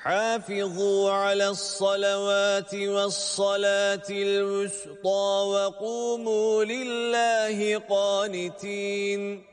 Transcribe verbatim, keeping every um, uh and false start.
حافظوا على الصلوات والصلاة الوسطى وقوموا لله قانتين